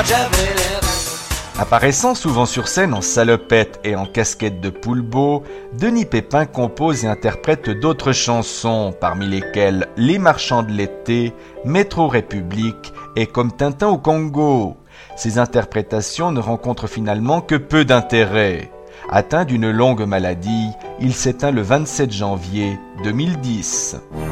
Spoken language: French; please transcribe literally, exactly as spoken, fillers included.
Apparaissant souvent sur scène en salopette et en casquette de poulbeau, Denis Pépin compose et interprète d'autres chansons, parmi lesquelles Les Marchands de l'été, Métro République et Comme Tintin au Congo. Ces interprétations ne rencontrent finalement que peu d'intérêt. Atteint d'une longue maladie, il s'éteint le vingt-sept janvier deux mille dix.